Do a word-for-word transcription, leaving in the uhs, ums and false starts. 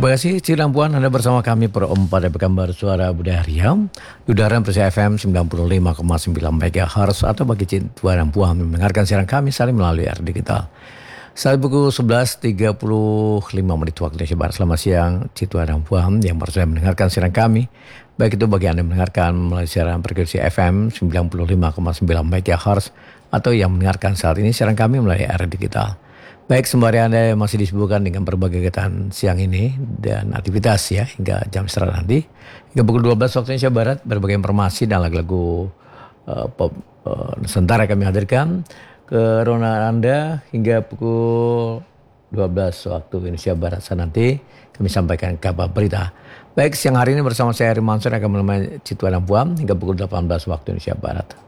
Terima kasih Cidang Puan, Anda bersama kami per empat Pekanbaru Suara Budaya Riau. Udara Persia F M sembilan puluh lima koma sembilan megahertz atau bagi Cidang Puan mendengarkan siaran kami saling melalui R Digital. Saat pukul sebelas tiga puluh lima menit waktu Indonesia Barat. Selamat siang Cidang Puan yang baru saja mendengarkan siaran kami. Baik itu bagi Anda yang mendengarkan melalui siaran frekuensi F M sembilan puluh lima koma sembilan megahertz atau yang mendengarkan saat ini siaran kami melalui R Digital. Baik, sembari Anda masih disibukkan dengan berbagai kegiatan siang ini dan aktivitas ya hingga jam istirahat nanti. Hingga pukul dua belas waktu Indonesia Barat, berbagai informasi dan lagu-lagu uh, pop uh, Nusantara kami hadirkan ke ruangan Anda hingga pukul dua belas waktu Indonesia Barat. Saat nanti kami sampaikan kabar berita. Baik, siang hari ini bersama saya Heri Mansur akan menemani Cituadang Puam hingga pukul delapan belas waktu Indonesia Barat.